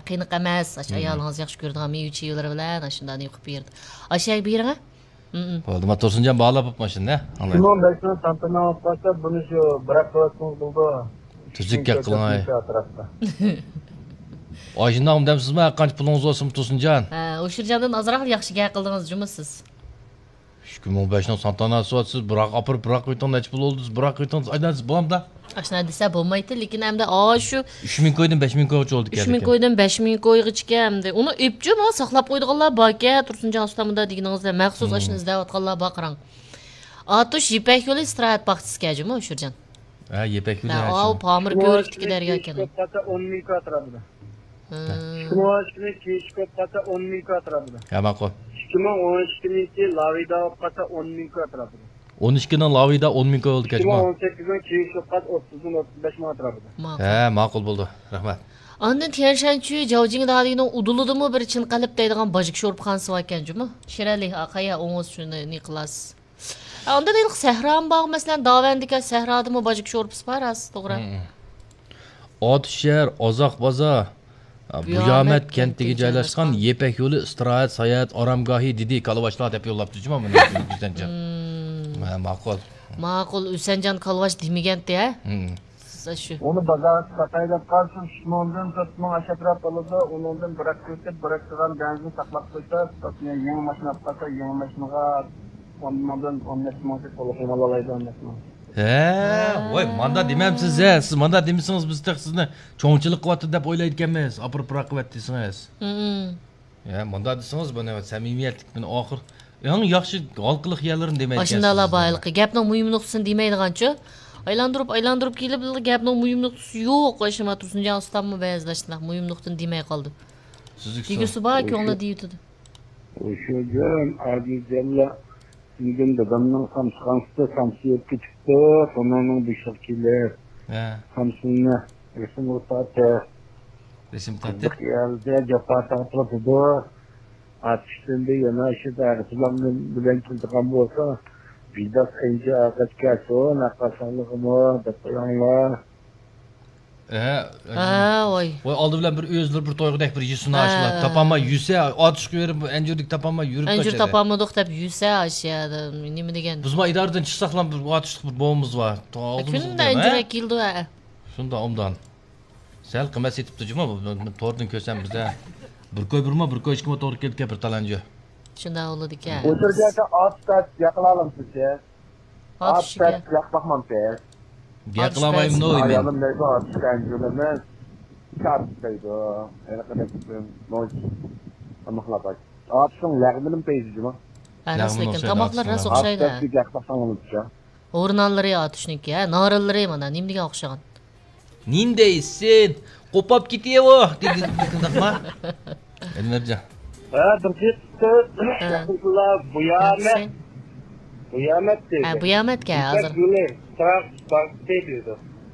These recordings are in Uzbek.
qiyinlik emas. Aş ayolunuz yaxshi ko'radigan meyve-cheyvelar bilan ashundan yo'qib berdi. Aşağı bering. Bo'ldi, men Tursunjon bog'lab mashina. Kimon belki tantana olsa bunu şu bırak kolasınız buldu. Tuzukka qilay. Oşundan demsizmi? Qancha pulingiz olsin Tursunjon? Ha, O'shirjondan azroq yaxshi gap qildingiz, jumisiz. 2015 ning santanasi siz biroq apirib biroq qo'ytong necha pul oldi? Biroq qo'ytong aytasiz bo'lamda? Ashuna desa bo'lmaydi, lekin hamda shu 3000 qo'ydan 5000 qo'ygacha oldi ekan. 3000 qo'ydan 5000 qo'ygacha hamda uni epchim saqlab qo'ydiganlar borga, Tursunjon ustamda deganingizda maxsus ashuni izlayotganlar bor qarang. Atush Yipak yo'li istirohat baxtsizkajimi O'shirjon? Ha, Yipak yo'li. Ha, o Pamir ko'rikdiki daryo ekan. 10 ming atrofida. Shimoshni kechib qata 10 ming atrofida. Ha, ma'qul. 2012-niki Lavida qata 10 ming atrofida. 12 ning Lavida 10 ming oldi kajma. 2018 kechib qata 30-35 ming atrofida. Ha, ma'qul bo'ldi. Rahmat. Ondan Tianshanchu Jaojing dadining uduludimi bir chin qalb deydigan bojik sho'ribxonasi bor ekan-jumi? Shirali aqaya o'ngiz shuni ne qilasiz? Onda deylik Sahram bog' masalan Davandika Sahradimi bojik sho'ribs baras, to'g'ri? Otshar, Ozoq bozor. Buyomat kentiga joylashgan Yipak yo'li istirohat, sayohat, oromgohi dedi Kalvashlar deb yo'llabdi-juma buni Usanjon. Ma'qul. Ma'qul Usanjon Kalvash demagan-da. Siz shu. Onu bazar satayda qalsın şmondan tutma aşatraf oldu. Onundan bırak kötüp bıraktıran benzin saklap koysa, satmaya yeni maşına yapsa, yeni maşınıga ondan onlaşması kolunu alaydı onlaşması. Voy, manda demamsiz, siz manda demisiniz biz sizni cho'ngchilik qilyapti deb o'ylaydi ekanmiz. Apirib qilyapti desingiz. Ya, manda desingiz buni samimiyatlik buni oxir eng yaxshi xalqlik yerlarini demaydi. Ashundalar boyliqi, gapning muhim nuqtasini demaydigancha, aylantirib kelib gapning muhim nuqtasi yo'q, ashuma Tursunjon ustamni ba'zilashlar muhim nuqtani demay qoldi. Tegisi borki, ona deydi. O'shajon Adizalla Bugün dadamның Samsun'da Samsun'a çıktı, sonunun dışarı kiler. Samsun'a resim ortaya. Resim tattı. Geldi, cepa tatlıdı. Atıştığında yanaşı da Arısulam'ın bilen kildiğim olsa, Vidas önce ağaç gelsin, akasanlığımı, depoyanlar. Voy. Voy, oldi bilan bir o'zlar bir to'yg'idek bir yusini ashlar. Topolmay yursa, otishga berib anjurlik topolmay yurib qochadi. Anjur topolmadik deb yursa ashiyada, nima degan? Biz idoradan chiqsaq ham bir otishlik bir bo'mimiz bor. Kunda anjur keldi. Shunda omdan. Sal qimmat setibdi-juma, to'rdan ko'rsam bizda bir ko'y birma, bir ko'y ikki to'g'ri keldi bir talanjo. Shunda bo'ldi ekan. O'tirganda otda yaqinalım sizga. Otda yaqmaqman siz. Yaqlamayım ne oyum ben? Ayalım neyse artık engelimiz çarptıydı. Kadar noy anlamak. Atsın lağmının peyzeci mi? Nasıl lekin tamoqlar nasıl o'xshaydi? Atda yaqmaqsan olursa. O'rnanlari atışniki, narillari mana nimdiga o'xshagan. Nindeysin? Qo'pab ketayo dedingmi? Enverjon. Bir ketdi. Yaqinlar buyamet dedi. Buyametga hozir. Taraf bakıyordu.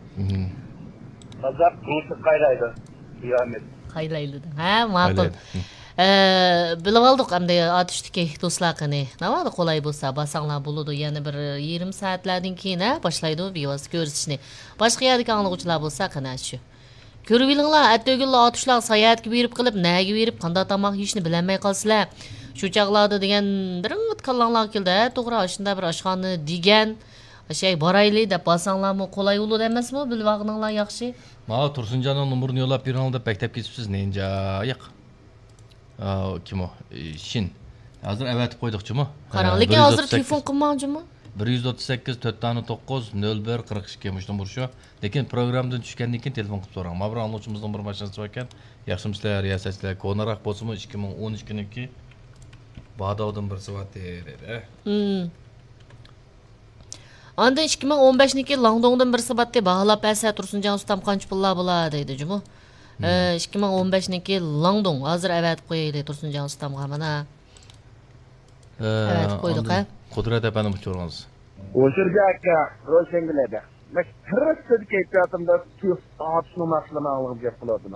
Azap kursu kaylaydı. Kıyamet. Kaylaydı. Ha, ma'qul. Bilib oldik hamda otishdiki do'stlarni. Navada qulay bo'lsa, basanglar bo'ladi. Yana bir 20 soatlardan keyin boshlaydi videosi ko'rsatishni. Boshqa yerdagi anglovchilar bo'lsa, qana shu. Ko'rib olinglar, atog'illar otishlar sayohatga berib qilib, naga berib, qanday tomoq yeyishni bilmay qolsalar, shu chaqlarda degan diringt kallanglar keldi. To'g'ri, shunda bir oshxona degan borayli deb basanglarmi qulay bo'ladi emasmi? Bilvaqninglar yaxshi. Mana Tursunjonning nomerini yo'llab bering deb maktab ketibsiz. Nenja yo'q. Kim o? Shin. Hozir avatib qo'ydik-chimi? Qarang, lekin hozir telefon qilmoqchimi? 138 4.9 01 42 mushtum shu. Lekin programdan tushgandan keyin telefon qilib so'rang. Mana bir angluvchimizning bir mashinasi bor ekan. Yaxshimizlar, riyosatchilar, ko'naroq bo'lsinmi 2013-niki. Badovdan bir soat dedi. Anda 2015-niki Langdongdan bir sabatda baholab bersa Tursunjon ustam qancha pullar bo'ladi deydi-jimi? 2015-niki Langdong hozir avatib qo'yaylik Tursunjon ustamga mana. Avatib qo'ydik, ha? Qudrat apani uçurganız. O'shirga aka Roshengilada. Men kirib ketayotganda tuf otishni maslama olib gap qildim.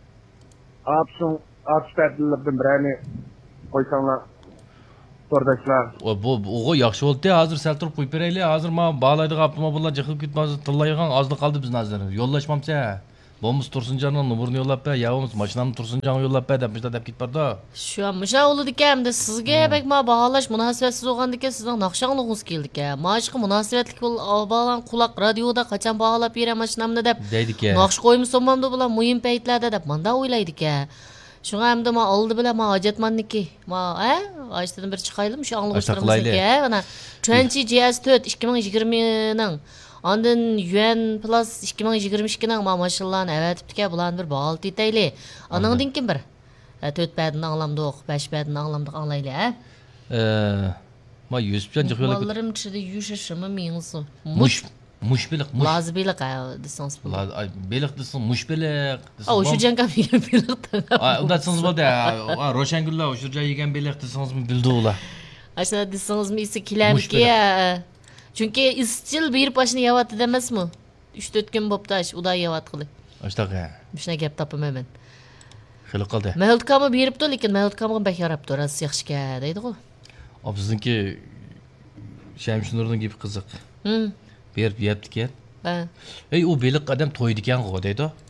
Otishlardan birani qo'ysanglar To'rdashlar. Bu yaxshi bo'ldi. Hozir sal turib qo'yib beraylik. Hozir men bağlaydigan avtomobillar jiqilib ketmasa tillaygan ozli qoldi bizning nazarda. Yo'llashmamsa Bomuz Tursuncan'ın numarını yollap be, yavumuz maşinamı Tursuncan'a yollap be dep dep git barda. Şu an muşa oldu dikem sizge bek ma bahalaş münasibetsiz olgan diken sizden nakşanlığınız geldik ya. Maşkı münasibetlik bağlan kulak radyoda kaçan bahalap yere maşinamda dep. Deydik ya. Nakş koymuşsam da bulan mühim peytlerde dep manda oylaydık ya. Şuna hem de ma aldı bile ma hacetmanniki. Ma açtığın bir çıkaydım şu anlıqıştırımız ya. Bana Trenci GS4 2020'nin Ondan Yuan Plus 2022'nin ma maşallah evetiptike bulan bir bağlı detaylı. Anın dinkin bir. 4 bədini anlamdıq, 5 bədini anlamdıq anlaylı, hə? Ma 100 bilen çıkıyorlar. Mallarım içinde yuşuşımı miyinsu. Muş bilik, muş. Lazı bilik desans bu. Bilik desin, muş bilik. O şu canka bilik da. Udatsınız bu da. Roşengülla o şurca yegen bilik desiniz mi bildi ola. Aşağıda desiniz mi isi kilemki ya. Çünkü istil bir başını yavat edemez mi? 3-4 gün boptaş, uday yavat kılı. Açtak ya. Bişine gep tapım hemen. Xili qaldı. Məhultkamı beripdi, lekin məhultkamı bək yarapdı. Raz yaxşıka deydi o. O bizniki Şemşinur'un gibi kızık. Berip yaptık ya. Ey o belik adam toydu iken o deydi o.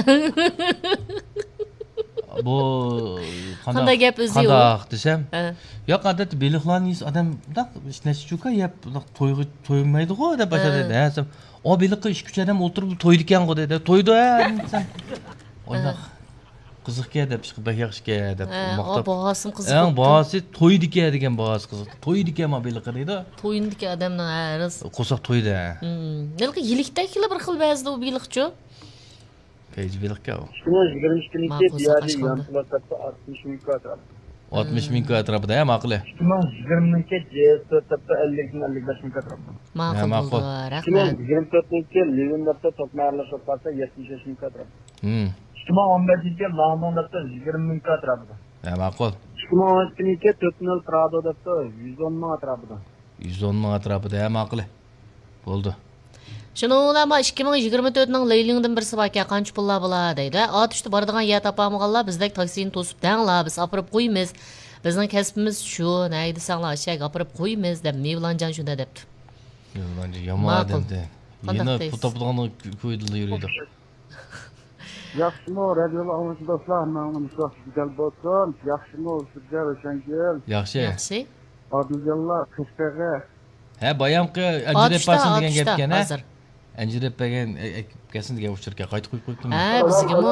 Bu qanday gap o'zi yo'q. Qandaq desem. Yo'q adat beliklarni adam da nechuka yap to'ymaydi go deb bashadi. Desem o belikqa 2-3 adam o'tirib to'ydi ekan go dedi. To'ydi desem. Oynaq qiziqga deb chiqib yaxshika deb maqtab. Boğasım qiziq. Boğası to'ydi ekan degan boğası qiziq. To'ydi ekan ma belikqa deydi. To'yindiki adamning aris. Qo'saq to'ydi. Nilqi yilikdagilar bir xil ba'zida u belikchi. Peyci belikka o. 2022 diğeri yan platformda 60 bin kadar. 60 bin atrofida ya ma'qul. 2022 CS4'da 50-55 bin kadar. Ma'qul bo'ldi. Rahmat. 2024 Levin'da topmayarlar şoklarsa 75 bin kadar. 2015 Lahman'da 20 bin kadar. Ya ma'qul. 2012 Tottenham Prado'da 110 bin atrofida. 110 bin atrofida ya ma'qul. Bo'ldi. Şununlama 2024'ning leylingdan birisi baka qancha pullar bo'lar deydi. Atishda boradigan yer topamag'anlar bizdek taksini to'sib danglar, biz apirib qo'ymiz. Bizning kasbimiz shu, ney desanglar, shay apirib qo'ymiz deb Mevlanjon shunda debdi. Mevlanjon yomon dedi. Yana putaplarni ko'ydildi yuriydi. Yaxshimi, radiolar anglashuvchi do'stlar, men Mustafa Güzel bo'lsin. Yaxshimi, sizga Ro'shangul. Yaxshi. Yaxshi. Odiljonlar qishqaga. Ha, bayamqi ajrapasın degan gap ekan, ha? Hozir. Anjirab bergan kesin degan o'chirga qaytib qo'yib qo'yibdimi? Ha, bizgami?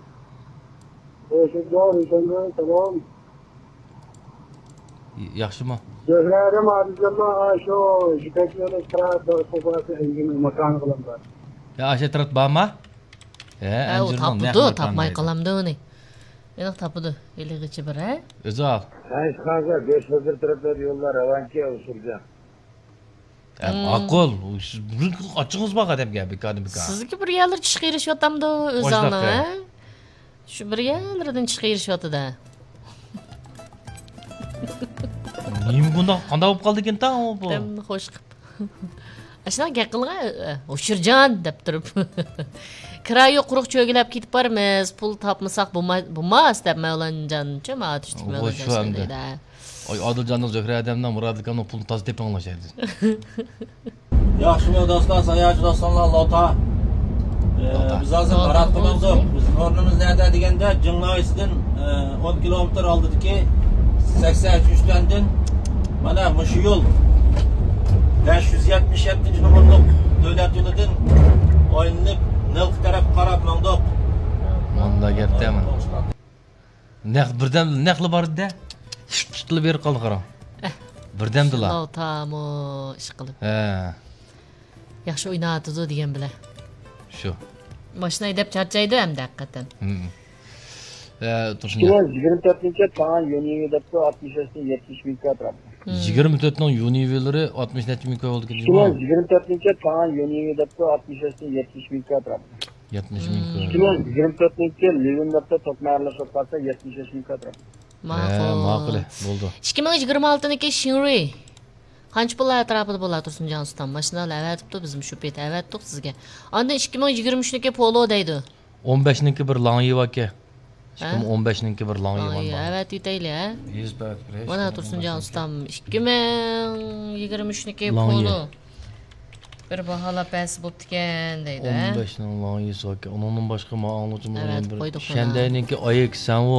Tamam. Yaxshimi? Gözlerim adiljonlar shu jitaklar istirahati qo'pasi engin makon qilaman. Ya, ashatrat bormi? Ha, o tapdı, tapmay qalamdı uni. Aniq tapdı. Elig'ichi bir, ha? O'zi ol. Hech qancha 5 metre taraflar yo'llar avanka usulga. Aqol, siz açığınız bak adam gapi, kadın bir Sizniki bir yerlar chiqarishyapti o'zingni, ha? Shu bir yerlardan chiqarishyapti-da. Nima bunda qanday bo'lib qoldi ekan ta bu? Damni xo'sh qilib. Ashuna gap qilgan, "O'shirjon" deb turib. Kirayo quruq cho'gilab ketib bormiz, pul topmasak bo'lmas deb Mevlanjon ma'atishdi Mevlanjon deydi. Oy Odiljonning Zohra adamdan Murodlikamning pulini toza deb anglashadi. Yaxshimi do'stlar, sayohatchi do'stlar, lota. Biz hozir barat qildik. Bizning o'rnimiz nerede deganda Jingnoysidan 10 kilometr oldidagi 83 mana shu yo'l 577 nomerlik davlat yo'lidan o'yinib Nilq taraf qarab mandoq. Manda gapdaman. Birdan naqli borda tutulib berib qoldi qara. Birdamdilar. Lotamo ish qilib. Ha. Yaxshi o'ynatdi degan bilan. Shu. Mashina haydab charchaydi ham haqiqatan. Tursun. 24 Kaan Yoni'ye de 60-70 bin kadar. 24 ning Univelari 60 necha ming bo'ldi ki. 24 Kaan Yoni'ye de 60-70 bin kadar. 70 ming. 24 Levin'da topmayarlar şoklarsa 75 bin kadar. Ma'qul bo'ldi. 2026niki Shinri. Qancha pul atrofida bo'ladi Tursunjon ustam? Mashinalar avatibdi, bizim shu pet avatdik sizga. Onda 2023niki Polo deydi. 15 ninki bir Langiva aka. 2015 ninki bir Langiva bor. Avat yetayli, ha? 100 bat. Mana Tursunjon ustam 2023niki Polo. Bir bahalap bəsi bo'ptikan deydi. 15 ning loyisi yoki undan boshqa ma'lumotimiz Evet, bir qo'ydik uni. shandayninki oyek sanvo